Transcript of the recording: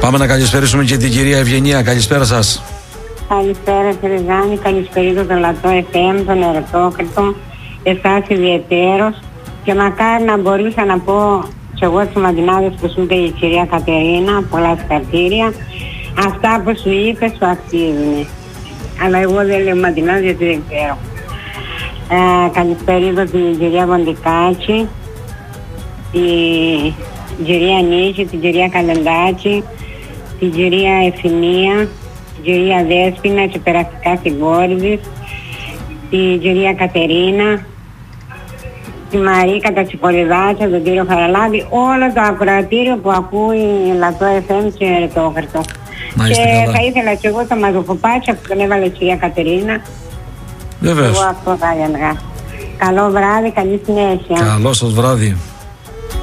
Πάμε να καλησπέρισουμε και την κυρία Ευγενία. Καλησπέρα σας. Καλησπέρα κύριε Ζάνη, καλησπέρα τον Λατό FM, τον Ερωτόκριτο, εσάς ιδιαιτέρως, και μακάρι να μπορούσα να πω και εγώ στους μαντινάδες που σου είπε η κυρία Κατερίνα, πολλά συγχαρητήρια. Αυτά που σου είπε σου αξίζουν. Αλλά εγώ δεν λέω μαντινάδες γιατί δεν ξέρω. Καλησπέρα την κυρία Βοντικάκη, την κυρία Νίκη, την κυρία Καλεντάκη, την κυρία Ευθυμία, την κυρία Δέσποινα και περαστικά στην κόρη της, την κυρία Κατερίνα, τη Μαρίκα, τα Τσιπολιδάκια, τον κύριο Χαραλάβη, όλο το ακροατήριο που ακούει Λατό FM και Ερετόκριτο. Και θα ήθελα και εγώ το μαζοκοπάτσια που τον έβαλε η κυρία Κατερίνα. Βεβαίως. Εγώ αυτό θα έλεγα. Καλό βράδυ, καλή συνέχεια. Καλό σας βράδυ.